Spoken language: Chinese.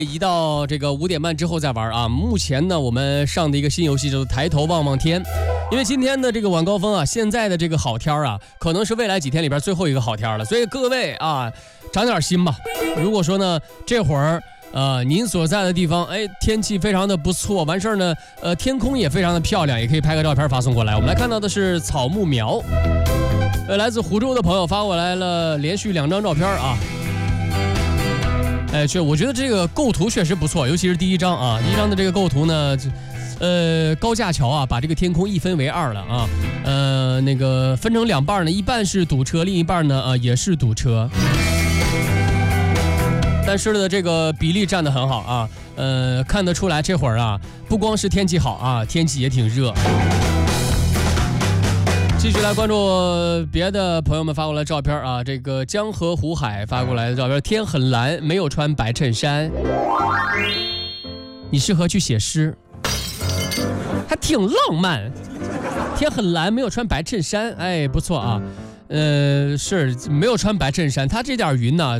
一到这个5点半之后再玩啊。目前呢，我们上的一个新游戏就是抬头望望天，因为今天的这个晚高峰啊，现在的这个好天啊，可能是未来几天里边最后一个好天了，所以各位啊，长点心吧。如果说呢，这会儿您所在的地方，天气非常的不错，完事儿呢，天空也非常的漂亮，也可以拍个照片发送过来。我们来看到的是草木苗，来自湖州的朋友发过来了连续2张照片啊。我觉得这个构图确实不错，尤其是第一张啊，第一张的这个构图呢，高架桥啊，把这个天空一分为2了啊，那个分成2半呢，一半是堵车，另一半呢也是堵车，但是呢这个比例占得很好啊，看得出来这会儿啊，不光是天气好啊，天气也挺热。继续来关注别的朋友们发过来照片啊，这个江河湖海发过来的照片，天很蓝，没有穿白衬衫，你适合去写诗，还挺浪漫。天很蓝，没有穿白衬衫，不错啊。是没有穿白衬衫，他这点云呢，